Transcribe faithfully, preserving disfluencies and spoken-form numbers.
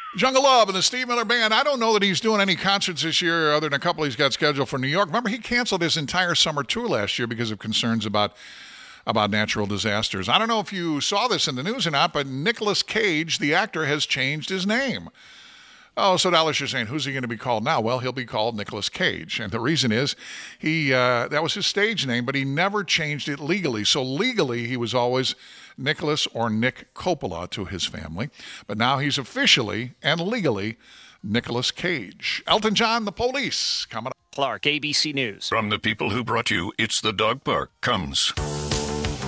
Jungle Love and the Steve Miller Band. I don't know that he's doing any concerts this year other than a couple he's got scheduled for New York. Remember, he canceled his entire summer tour last year because of concerns about about natural disasters. I don't know if you saw this in the news or not, but Nicolas Cage, the actor, has changed his name. Oh, so Dallas, you're saying, who's he going to be called now? Well, he'll be called Nicolas Cage. And the reason is he uh, that was his stage name, but he never changed it legally. So legally, he was always Nicholas or Nick Coppola to his family. But now he's officially and legally Nicolas Cage. Elton John, The Police, coming up. Clark, A B C News. From the people who brought you It's the Dog Park comes